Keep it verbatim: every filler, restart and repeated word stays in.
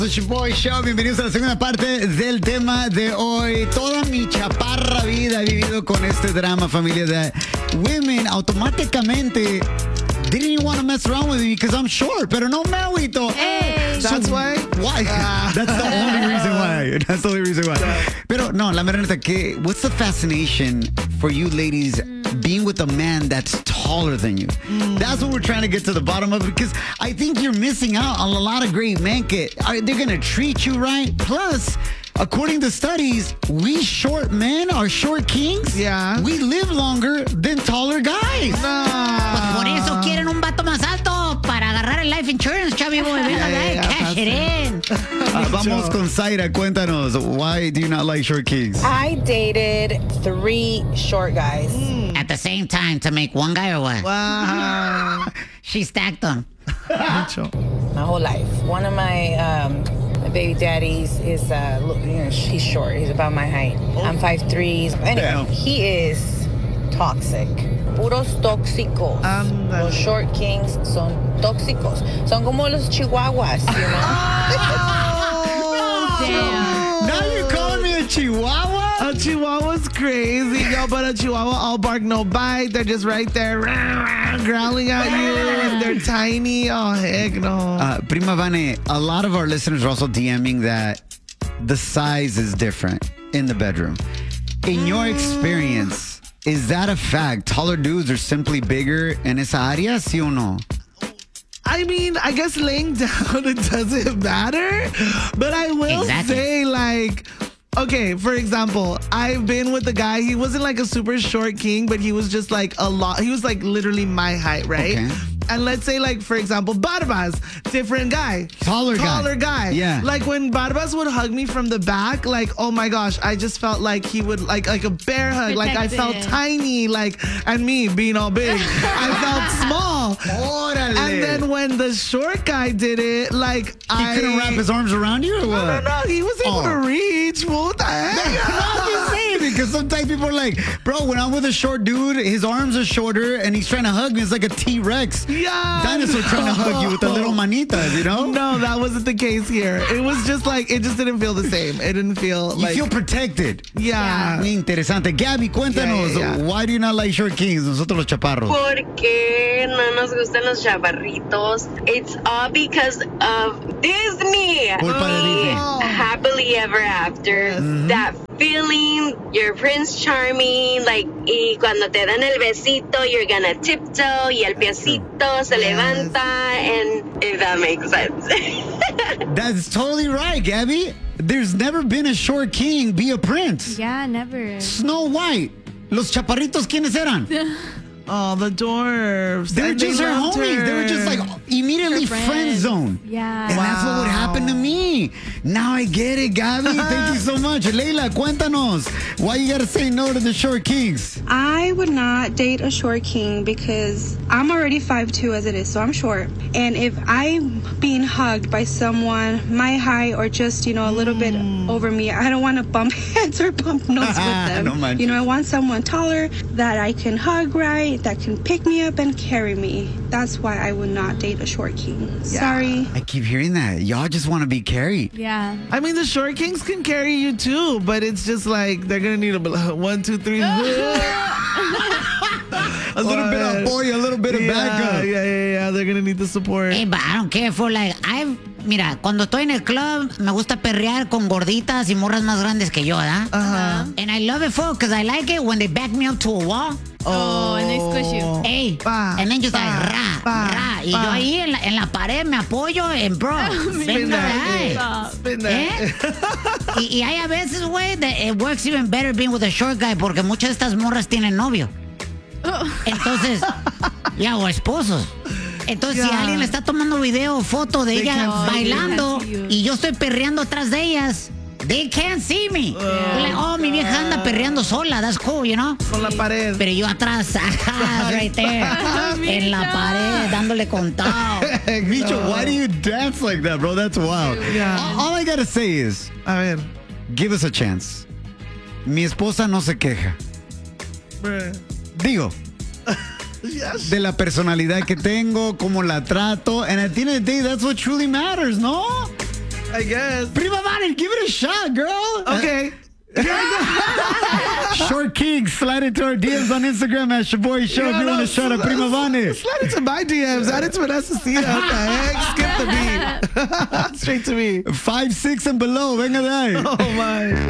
It's your boy Show. Bienvenidos a la segunda parte del tema de hoy. Toda mi chaparra vida he vivido con este drama, familia, de women automáticamente didn't even want to mess around with me because I'm short, pero no me agüito. Hey. That's so, why? Why? Uh. That's the only reason why. That's the only reason why. Pero no, la mera neta, que, what's the fascination for you ladies mm. being with a man that's taller than you? Mm. That's what we're trying to get to the bottom of it, because I think you're missing out on a lot of great men. Are they're going to treat you right? Plus, according to studies, we short men are short kings. Yeah. We live longer than taller guys. No. Pues por eso quieren un vato más alto para agarrar el life insurance, Chavi boy. Venga, yeah, yeah, cash it in. Uh, vamos con Zaira. Cuéntanos, why do you not like short kings? I dated three short guys. Mm. At the same time to make one guy or what? Wow. She stacked them. My whole life. One of my um, baby daddies is, uh, you know, he's short. He's about my height. Oh. I'm five three. Anyway, Damn. He is toxic. Puros tóxicos. Um, los short kings son tóxicos. Son como los chihuahuas, you know? Damn. Now you're calling me a chihuahua? A chihuahua's crazy, yo, but a chihuahua all bark, no bite. They're just right there growling at you, and they're tiny. Oh, heck no. Uh, Prima Vane, a lot of our listeners are also DMing that the size is different in the bedroom. In your experience, is that a fact? Taller dudes are simply bigger en esa área, sí o no? I mean, I guess laying down, it doesn't matter. But I will Exactly. say, like, okay, for example, I've been with a guy, he wasn't like a super short king, but he was just like a lot, he was like literally my height, right? Okay. And let's say, like, for example, Barbas, different guy. Taller guy. Taller guy. Yeah. Like, when Barbas would hug me from the back, like, oh my gosh, I just felt like he would, like, like a bear hug. Like, I felt Protected. tiny, like, and me being all big, I felt small. Órale. And then when the short guy did it, like, He I... couldn't wrap his arms around you or what? No, no, no, he was able Oh. to reach. What the I'm heck? just saying, because sometimes people are like, bro, when I'm with a short dude, his arms are shorter and he's trying to hug me. It's like a T-Rex. Yeah. Dinosaur trying to hug you with the little manitas, you know? No, that wasn't the case here. It was just like, it just didn't feel the same. It didn't feel You like... feel protected. yeah. Muy interesante. Gabby, cuéntanos, Yeah, yeah, yeah. why do you not like short kings? Nosotros los chaparros. Porque no nos gustan los chaparritos. It's all because of Disney. Culpa de Disney. Happily ever after. Mm-hmm. That feeling, you're Prince Charming, like, y cuando te dan el besito, you're gonna tiptoe, y el piecito se Yes. levanta, and if that makes sense. That's totally right, Gabby. There's never been a short king be a prince. Yeah, never. Snow White. Los chaparritos, ¿quiénes eran? Oh, the dwarves. They were And just her loved homies. They were her. just like immediately Her friend friends. zone. Yeah. And that's what would Wow. happen to me. Now I get it, Gabby. Thank you so much. Leila, cuéntanos. Why you gotta say no to the short kings? I would not date a short king because I'm already five two as it is, so I'm short. And if I'm being hugged by someone my height or just, you know, a little bit over me, I don't want to bump heads or bump nose with them. No manches. You know, I want someone taller that I can hug right, that can pick me up and carry me. That's why I would not date a short king. Sorry. I keep hearing that. Y'all just want to be carried. Yeah. I mean, the short kings can carry you too, but it's just like they're gonna need a bit- one, two, three. A little bit of boy, a little bit of yeah, backup. Yeah, yeah, yeah. They're gonna need the support. Hey, but I don't care for like, I've, mira, cuando estoy en el club, me gusta perrear con gorditas y morras más grandes que yo, ¿verdad? Uh-huh. And I love it for, because I like it when they back me up to a wall. Oh, and they squish you. Hey, Pa, and then just like, pa, ra, pa, ra. Y pa. yo ahí en la, en la pared me apoyo en bro. Spin Venga, that, ay. Stop. Spin that. ¿Eh? Y, y hay a veces, güey, that it works even better being with a short guy porque muchas de estas morras tienen novio. Entonces, ya, o esposos. Entonces, si Yeah. alguien le está tomando video o foto de They ella can't see you. bailando They can't see you. y yo estoy perreando atrás de ellas, they can't see me. Like, oh, mi vieja anda perreando sola, that's cool, you know? Con la pared. Pero yo atrás, ajá, right there, en la pared, dándole contado. Micho, why do you dance like that, bro? That's wild. Yeah. All, all I gotta say is, A ver. give us a chance. Mi esposa no se queja. Bruh. Digo, Yes. de la personalidad que tengo, cómo la trato. And at the end of the day, that's what truly matters, ¿no? I guess. Prima Vani, give it a shot, girl. Okay. Short King, slide into our D Ms on Instagram at Shaboy Show if you want to shot at Prima Vani. Slide into my D Ms. Add it to Vanessa Cita. What the heck? Skip the beat. Straight to me. Five, six, and below. Venga de ahí. Oh, my.